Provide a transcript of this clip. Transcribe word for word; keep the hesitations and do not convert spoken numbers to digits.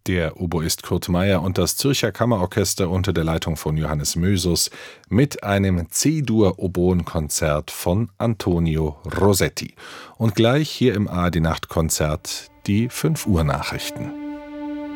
Der Oboist Kurt Meyer und das Zürcher Kammerorchester unter der Leitung von Johannes Mösus mit einem C-Dur-Oboen-Konzert von Antonio Rossetti. Und gleich hier im A R D Nachtkonzert die fünf Uhr Nachrichten.